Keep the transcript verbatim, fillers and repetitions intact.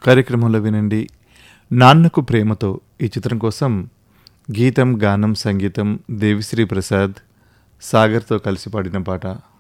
కార్యక్రమంలో వినండి నాన్నకు ప్రేమతో ఈ చిత్రం కోసం గీతం గానం సంగీతం దేవిశ్రీ ప్రసాద్ సాగర్తో కలిసి పాడిన పాట.